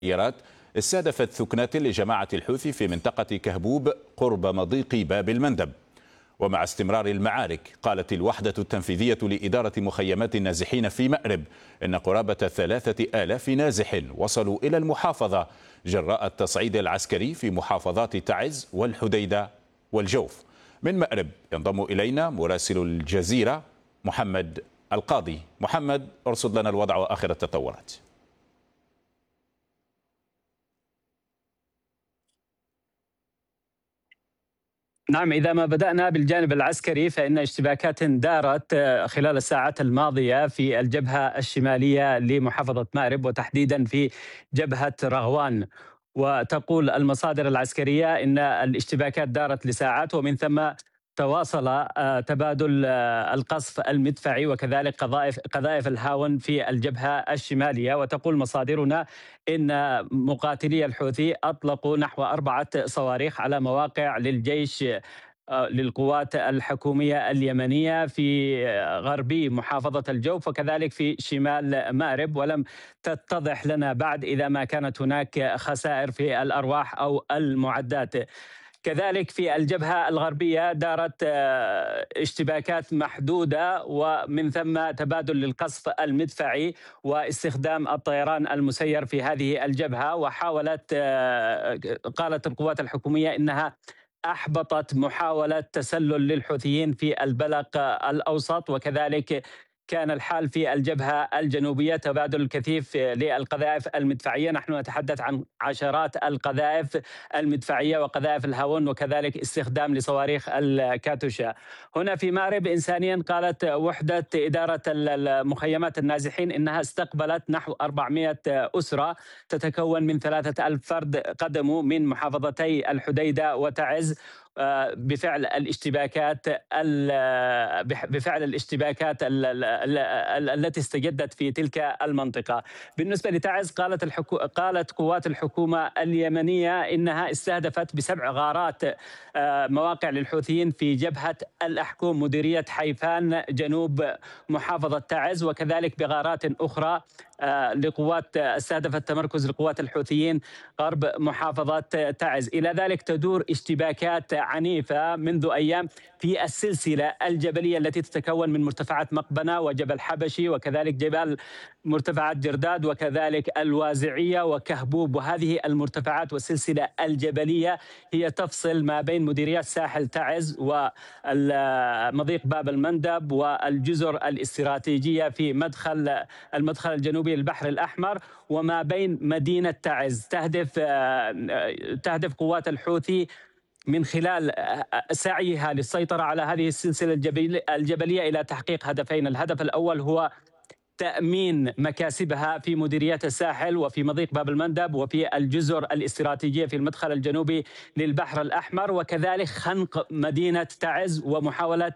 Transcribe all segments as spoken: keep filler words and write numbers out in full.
مسيرات استهدفت ثكنات لجماعة الحوثي في منطقة كهبوب قرب مضيق باب المندب. ومع استمرار المعارك، قالت الوحدة التنفيذية لإدارة مخيمات النازحين في مأرب إن قرابة ثلاثة آلاف نازح وصلوا إلى المحافظة جراء التصعيد العسكري في محافظات تعز والحديدة والجوف. من مأرب ينضم إلينا مراسل الجزيرة محمد القاضي. محمد، ارصد لنا الوضع وآخر التطورات. نعم، إذا ما بدأنا بالجانب العسكري فإن اشتباكات دارت خلال الساعات الماضية في الجبهة الشمالية لمحافظة مأرب، وتحديدا في جبهة رغوان. وتقول المصادر العسكرية إن الاشتباكات دارت لساعات، ومن ثم تواصل تبادل القصف المدفعي وكذلك قذائف قذائف الهاون في الجبهة الشمالية. وتقول مصادرنا إن مقاتلي الحوثي أطلقوا نحو أربعة صواريخ على مواقع للجيش للقوات الحكومية اليمنية في غربي محافظة الجوف وكذلك في شمال مأرب، ولم تتضح لنا بعد إذا ما كانت هناك خسائر في الأرواح أو المعدات. كذلك في الجبهة الغربية دارت اشتباكات محدودة، ومن ثم تبادل للقصف المدفعي واستخدام الطيران المسير في هذه الجبهة. وحاولت قالت القوات الحكومية إنها أحبطت محاولة تسلل للحوثيين في البلق الأوسط، وكذلك كان الحال في الجبهة الجنوبية تبادل الكثيف للقذائف المدفعية. نحن نتحدث عن عشرات القذائف المدفعية وقذائف الهاون وكذلك استخدام لصواريخ الكاتوشا. هنا في مأرب إنسانيا قالت وحدة إدارة المخيمات النازحين إنها استقبلت نحو أربعمائة أسرة تتكون من ثلاثة ألاف فرد قدموا من محافظتي الحديدة وتعز بفعل الاشتباكات بفعل الاشتباكات التي استجدت في تلك المنطقة. بالنسبة لتعز قالت الحكو... قالت قوات الحكومة اليمنية إنها استهدفت بسبع غارات مواقع للحوثيين في جبهة الأحكوم مديرية حيفان جنوب محافظة تعز، وكذلك بغارات أخرى لقوات استهدفت تمركز لقوات الحوثيين غرب محافظة تعز. إلى ذلك تدور اشتباكات عنيفة منذ أيام في السلسلة الجبلية التي تتكون من مرتفعات مقبنة وجبل حبشي وكذلك جبال مرتفعات جرداد وكذلك الوازعية وكهبوب. وهذه المرتفعات والسلسلة الجبلية هي تفصل ما بين مديريات ساحل تعز ومضيق باب المندب والجزر الاستراتيجية في مدخل المدخل الجنوبي للبحر الأحمر وما بين مدينة تعز. تهدف تهدف قوات الحوثي من خلال سعيها للسيطرة على هذه السلسلة الجبلية إلى تحقيق هدفين. الهدف الأول هو تأمين مكاسبها في مديريات الساحل وفي مضيق باب المندب وفي الجزر الاستراتيجية في المدخل الجنوبي للبحر الأحمر، وكذلك خنق مدينة تعز ومحاولة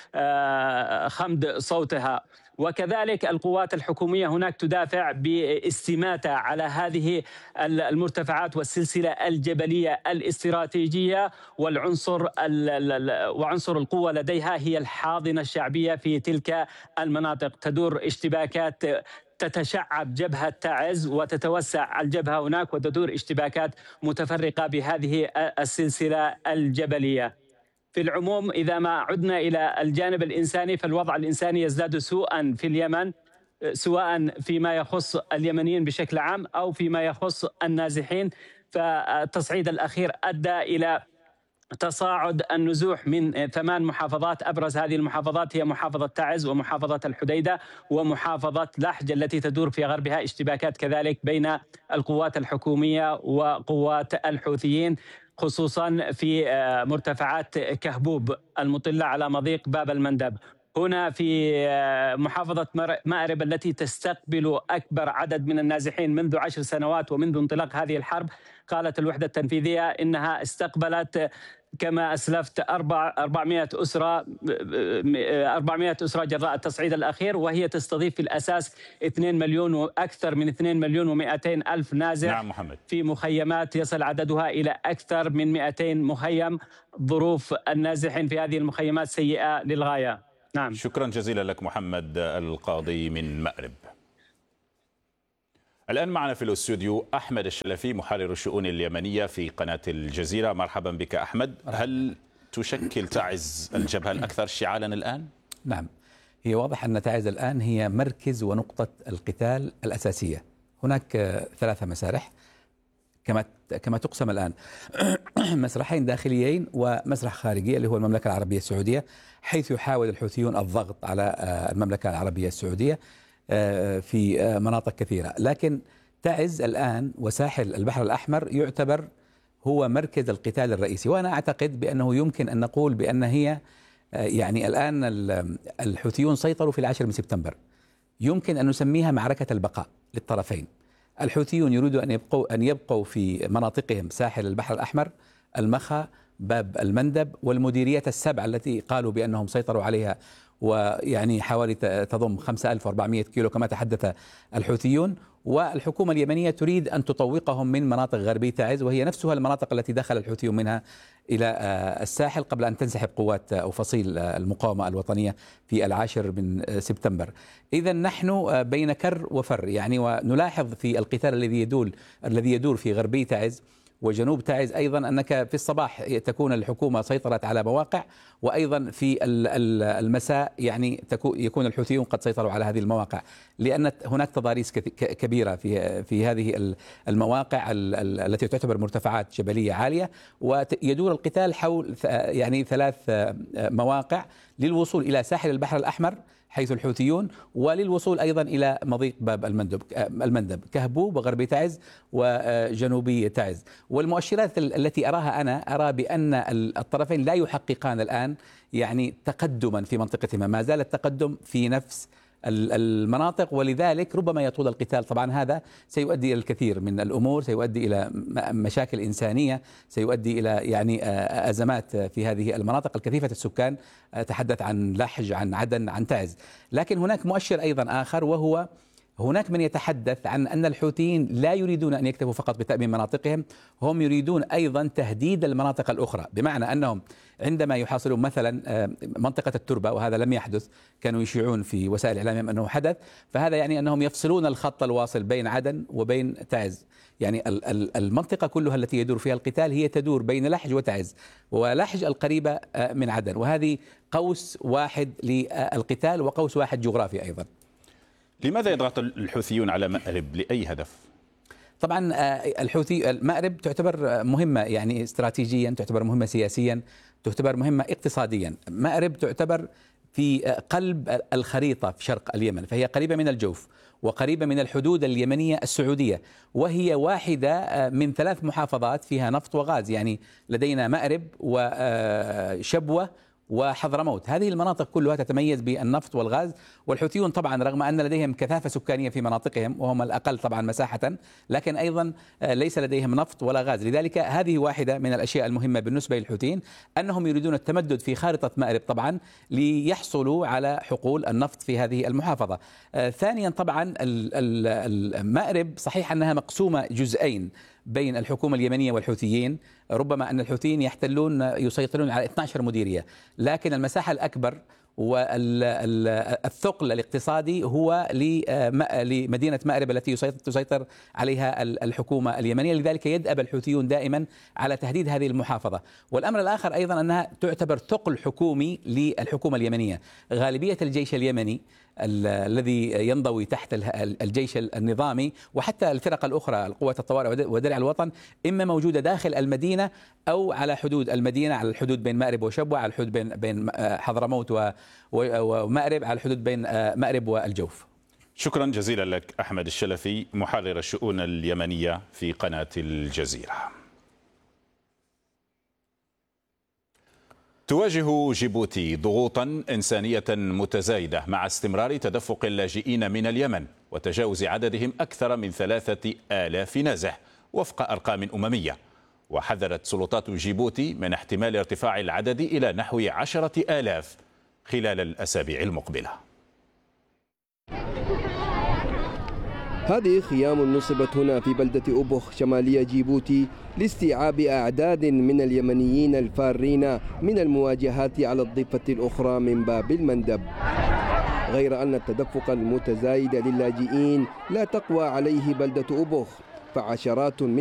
خمد صوتها. وكذلك القوات الحكومية هناك تدافع باستماتة على هذه المرتفعات والسلسلة الجبلية الاستراتيجية، والعنصر وعنصر القوة لديها هي الحاضنة الشعبية في تلك المناطق. تدور اشتباكات تتشعب جبهة تعز وتتوسع الجبهة هناك، وتدور اشتباكات متفرقة بهذه السلسلة الجبلية. في العموم إذا ما عدنا إلى الجانب الإنساني فالوضع الإنساني يزداد سوءا في اليمن، سواء فيما يخص اليمنيين بشكل عام أو فيما يخص النازحين. فالتصعيد الأخير أدى إلى تصاعد النزوح من ثمان محافظات. أبرز هذه المحافظات هي محافظة تعز ومحافظة الحديدة ومحافظة لحج التي تدور في غربها اشتباكات كذلك بين القوات الحكومية وقوات الحوثيين، خصوصا في مرتفعات كهبوب المطلة على مضيق باب المندب. هنا في محافظة مأرب التي تستقبل أكبر عدد من النازحين منذ عشر سنوات ومنذ انطلاق هذه الحرب، قالت الوحدة التنفيذية إنها استقبلت كما أسلفت أربعمائة أسرة أربعمائة أسرة جراء التصعيد الأخير، وهي تستضيف في الأساس اثنين مليون وأكثر من اثنين مليون ومئتين ألف نازح. نعم محمد. في مخيمات يصل عددها إلى أكثر من مئتين مخيم. ظروف النازحين في هذه المخيمات سيئة للغاية. نعم. شكرا جزيلا لك محمد القاضي من مأرب. الآن معنا في الاستوديو أحمد الشلفي محرر الشؤون اليمنية في قناة الجزيرة. مرحبا بك أحمد. هل تشكل تعز الجبهة الأكثر اشتعالا الآن؟ نعم، هي واضح أن تعز الآن هي مركز ونقطة القتال الأساسية. هناك ثلاثة مسارح كما كما تقسم الآن مسرحين داخليين ومسرح خارجي اللي هو المملكة العربية السعودية، حيث يحاول الحوثيون الضغط على المملكة العربية السعودية في مناطق كثيرة. لكن تعز الآن وساحل البحر الأحمر يعتبر هو مركز القتال الرئيسي، وأنا أعتقد بأنه يمكن أن نقول بأن هي يعني الآن الحوثيون سيطروا في العاشر من سبتمبر، يمكن أن نسميها معركة البقاء للطرفين. الحوثيون يريدوا أن يبقوا أن يبقوا في مناطقهم ساحل البحر الأحمر، المخا، باب المندب، والمديريات السبع التي قالوا بأنهم سيطروا عليها، ويعني حوالي تضم خمسة آلاف وأربعمائة كيلو كما تحدث الحوثيون. والحكومة اليمنية تريد أن تطوقهم من مناطق غربي تعز، وهي نفسها المناطق التي دخل الحوثيون منها إلى الساحل قبل أن تنسحب قوات أو فصيل المقاومة الوطنية في العاشر من سبتمبر. إذا نحن بين كر وفر يعني، ونلاحظ في القتال الذي يدور الذي يدور في غربي تعز وجنوب تعز أيضا أنك في الصباح تكون الحكومة سيطرت على مواقع، وأيضا في المساء يعني يكون الحوثيون قد سيطروا على هذه المواقع، لأن هناك تضاريس كبيرة في في هذه المواقع التي تعتبر مرتفعات جبلية عالية. ويدور القتال حول يعني ثلاث مواقع للوصول إلى ساحل البحر الأحمر حيث الحوثيون، وللوصول أيضا إلى مضيق باب المندب المندب كهبوب وغربي تعز وجنوبي تعز. والمؤشرات التي أراها أنا أرى بأن الطرفين لا يحققان الآن يعني تقدما في منطقتهما، ما زال التقدم في نفس المناطق، ولذلك ربما يطول القتال. طبعا هذا سيؤدي إلى الكثير من الأمور، سيؤدي إلى مشاكل إنسانية، سيؤدي إلى يعني أزمات في هذه المناطق الكثيفة السكان، تحدث عن لحج، عن عدن، عن تعز. لكن هناك مؤشر أيضا آخر، وهو هناك من يتحدث عن أن الحوثيين لا يريدون أن يكتفوا فقط بتأمين مناطقهم، هم يريدون أيضا تهديد المناطق الأخرى، بمعنى أنهم عندما يحاصرون مثلا منطقة التربة، وهذا لم يحدث، كانوا يشيعون في وسائل إعلامهم أنه حدث، فهذا يعني أنهم يفصلون الخط الواصل بين عدن وبين تعز. يعني المنطقة كلها التي يدور فيها القتال هي تدور بين لحج وتعز، ولحج القريبة من عدن، وهذه قوس واحد للقتال وقوس واحد جغرافي أيضا. لماذا يضغط الحوثيون على مأرب؟ لأي هدف؟ طبعا الحوثي مأرب تعتبر مهمة يعني استراتيجيا، تعتبر مهمة سياسيا، تعتبر مهمة اقتصاديا. مأرب تعتبر في قلب الخريطة في شرق اليمن، فهي قريبة من الجوف وقريبة من الحدود اليمنية السعودية، وهي واحدة من ثلاث محافظات فيها نفط وغاز. يعني لدينا مأرب وشبوة وحضرموت، هذه المناطق كلها تتميز بالنفط والغاز. والحوثيون طبعا رغم أن لديهم كثافة سكانية في مناطقهم وهم الأقل طبعا مساحة، لكن أيضا ليس لديهم نفط ولا غاز. لذلك هذه واحدة من الأشياء المهمة بالنسبة للحوثيين، أنهم يريدون التمدد في خارطة مأرب طبعا ليحصلوا على حقول النفط في هذه المحافظة. ثانيا طبعا مأرب صحيح أنها مقسومة جزئين بين الحكومة اليمنية والحوثيين، ربما أن الحوثيين يحتلون يسيطرون على اثنتي عشرة مديرية، لكن المساحة الأكبر والثقل الاقتصادي هو لمدينة مأرب التي تسيطر عليها الحكومة اليمنية. لذلك يدأب الحوثيون دائما على تهديد هذه المحافظة. والأمر الآخر أيضا أنها تعتبر ثقل حكومي للحكومة اليمنية. غالبية الجيش اليمني الذي ينضوي تحت الجيش النظامي وحتى الفرق الأخرى القوات الطوارئ ودرع الوطن إما موجودة داخل المدينة أو على حدود المدينة، على الحدود بين مأرب وشبوة، على الحدود بين بين حضرموت ومأرب، على الحدود بين مأرب والجوف. شكرا جزيلا لك أحمد الشلفي محرر الشؤون اليمنية في قناة الجزيرة. تواجه جيبوتي ضغوطا إنسانية متزايدة مع استمرار تدفق اللاجئين من اليمن وتجاوز عددهم أكثر من ثلاثة آلاف نازح وفق أرقام أممية. وحذرت سلطات جيبوتي من احتمال ارتفاع العدد إلى نحو عشرة آلاف خلال الأسابيع المقبلة. هذه خيام نصبت هنا في بلدة أبوخ شمالية جيبوتي لاستيعاب أعداد من اليمنيين الفارين من المواجهات على الضفة الأخرى من باب المندب. غير أن التدفق المتزايد للاجئين لا تقوى عليه بلدة أوبوخ، فعشرات من